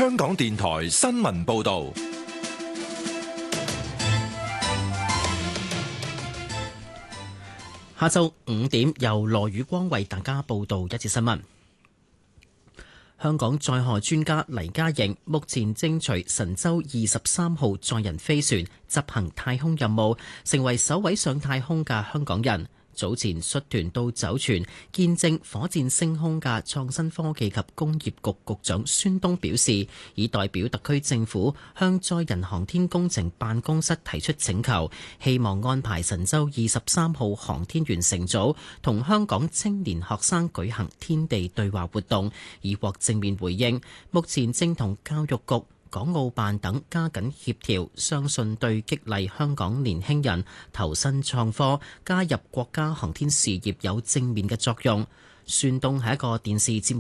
香港電台新聞報道。 下晝5點，由羅宇光為大家報道一節新聞。香港載荷專家黎嘉瑩目前正隨神舟23號載人飛船執行太空任務，成為首位上太空嘅香港人。早前率團到酒泉見證火箭升空嘅創新科技及工業局局長孫東表示，已代表特區政府向載人航天工程辦公室提出請求，希望安排神舟23號航天員乘組同香港青年學生舉行天地對話活動，已獲正面回應。目前正同教育局、港澳辦等加緊協調，相信對激勵香港年輕人投身創科、加入國家航天事業有正面嘅作用。孫東喺一個電視節目